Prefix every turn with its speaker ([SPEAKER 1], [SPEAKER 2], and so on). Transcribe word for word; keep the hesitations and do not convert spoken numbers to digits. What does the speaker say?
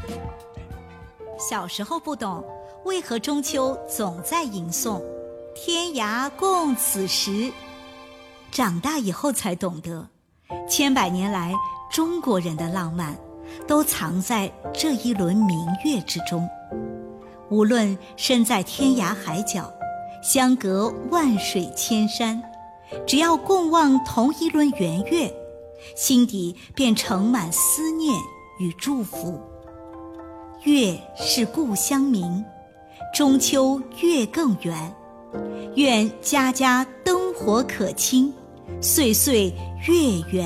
[SPEAKER 1] 小时候不懂，为何中秋总在吟诵天涯共此时。长大以后才懂得，千百年来中国人的浪漫都藏在这一轮明月之中。无论身在天涯海角，相隔万水千山，只要共望同一轮圆月，心底便盛满思念与祝福。月是故乡明，中秋月更圆，愿家家灯火可亲，岁岁月圆